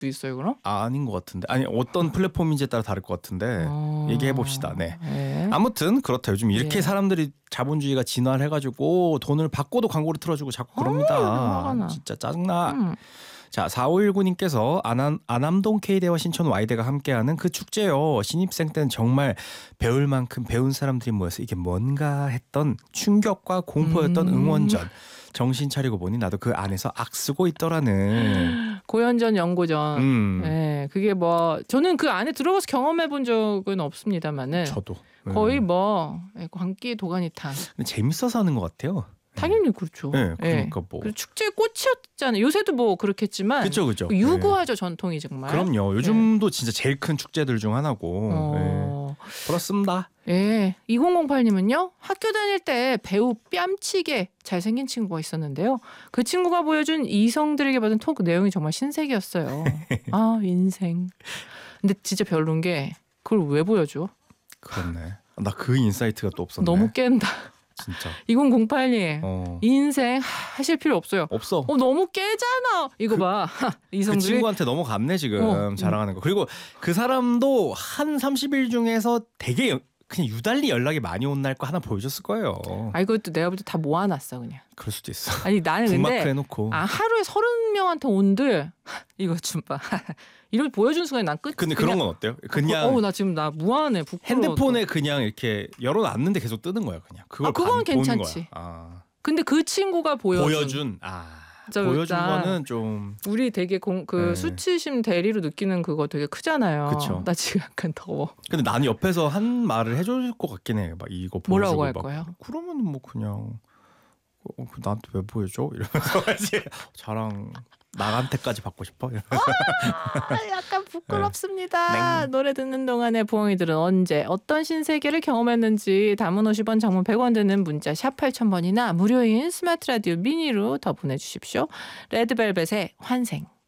있어요, 그럼? 아닌 것 같은데. 아니 어떤 플랫폼인지에 따라 다를 것 같은데 얘기해 봅시다. 네. 아무튼 그렇다. 요즘 이렇게 예. 사람들이 자본주의가 진화를 해가지고 돈을 받고도 광고를 틀어주고 자꾸 그럽니다. 화가 나. 진짜 짜증나. 자, 4519님께서 안암동 K대와 신촌 Y대가 함께하는 그 축제요. 신입생 때는 정말 배울 만큼 배운 사람들이 모여서 이게 뭔가 했던 충격과 공포였던 응원전. 정신 차리고 보니 나도 그 안에서 악쓰고 있더라는. 고연전 연고전. 네, 그게 뭐 저는 그 안에 들어가서 경험해 본 적은 없습니다만은 저도. 거의 뭐 광기 도가니탕. 재밌어서 하는 것 같아요. 당연히 그렇죠. 네, 그러니까 뭐. 축제의 꽃이었잖아요. 요새도 뭐 그렇겠지만. 그렇죠. 유구하죠, 전통이 정말. 그럼요. 요즘도 진짜 제일 큰 축제들 중 하나고. 그렇습니다. 예, 2008님은요. 학교 다닐 때 배우 뺨치게 잘생긴 친구가 있었는데요. 그 친구가 보여준 이성들에게 받은 토크 내용이 정말 신세계였어요. 아, 인생. 근데 진짜 별론 게 그걸 왜 보여줘? 그렇네. 나 그 인사이트가 또 없었네. 너무 깬다. 진짜. 2008님 인생 하실 필요 없어요. 없어. 너무 깨잖아. 이거 봐. 이성들이. 그 친구한테 넘어갔네 지금 자랑하는 거. 그리고 그 사람도 한 30일 중에서 되게 그냥 유달리 연락이 많이 온 날 거 하나 보여줬을 거예요. 이것도 내가 볼 때 다 모아놨어 그냥. 그럴 수도 있어. 아니 나는 북마크 근데 해놓고. 하루에 30명한테 온들 이거 좀 봐. 이런 보여준 순간에 난 끝. 근데 그런 건 어때요? 그냥 나 지금 나 무한해 부끄러워. 핸드폰에 그냥 이렇게 열어놨는데 계속 뜨는 거야 그냥. 그건 괜찮지. 근데 그 친구가 보여준. 보여준 거는 좀 우리 되게 수치심 대리로 느끼는 그거 되게 크잖아요. 그쵸. 나 지금 약간 더워. 근데 나는 옆에서 한 말을 해줄 것 같긴 해. 막 이거 보여주고 뭐라고 할 거예요? 그러면 뭐 그냥 나한테 왜 보여줘? 이러면서 자랑 나한테까지 받고 싶어? 약간 부끄럽습니다. 노래 듣는 동안에 부엉이들은 언제 어떤 신세계를 경험했는지 담은 50원 장문 100원 드는 문자 샵 8000번이나 무료인 스마트 라디오 미니로 더 보내주십시오. 레드벨벳의 환생.